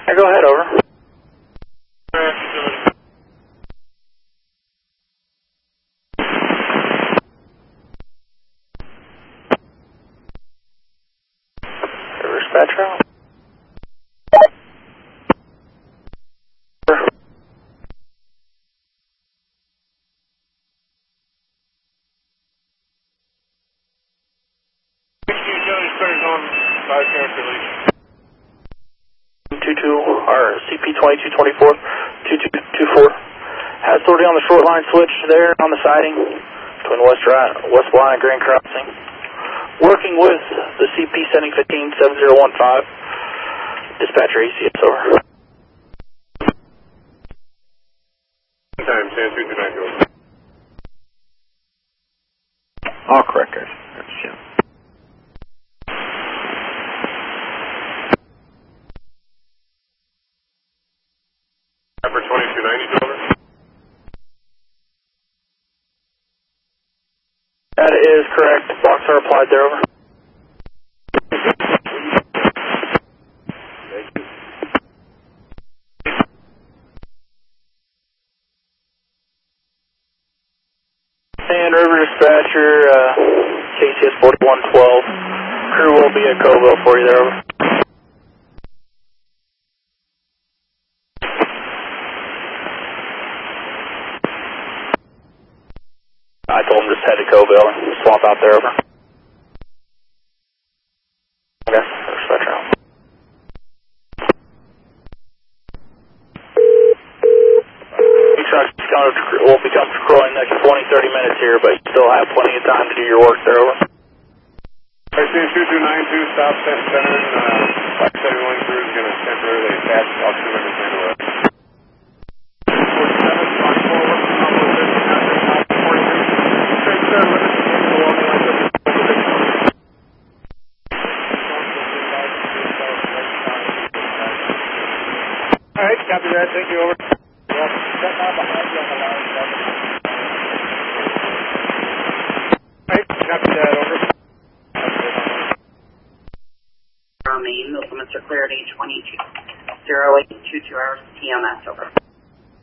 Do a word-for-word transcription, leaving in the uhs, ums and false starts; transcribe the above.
Go ahead, over. Dispatcher. two two, or C P twenty-two twenty-four, two two two four. Has authority on the short line switch there on the siding between West, West Y and Grand Crossing. Working with the C P setting fifteen seven zero one five. Dispatcher A C S, over. Time, San two two nine, go. All correct, guys. Yeah. Number twenty-two ninety, over. That is correct. Blocks are applied there, over. And River Dispatcher, uh, K C S forty-one twelve. Crew will be at Coville for you there, over. I told him just head to Coville and swap out there, over. Okay, Dispatcher out. Will become scrolling next twenty, thirty minutes here, but you still have plenty of time to do your work there, over. I see two two nine two, stop center, uh, five seventy-one crew is going to temporarily attach Officer Member Sandwell. forty-seven, Fox forward, Combo fifty, Top forty-three, straight center, limit to the along the lines of the Alright, copy that, thank you, over. Step out behind you on the line. Right, copy that, over. On the limits are cleared, H one E two zero eight two two hours P M S, over.